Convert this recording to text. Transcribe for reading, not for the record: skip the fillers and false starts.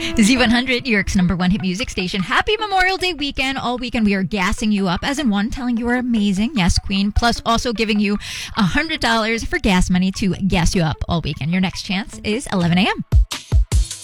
Z100, New York's number one hit music station. Happy Memorial Day weekend. All weekend we are gassing you up, as in one, telling you are amazing. Yes, queen. Plus also giving you $100 for gas money to gas you up all weekend. Your next chance is 11 a.m.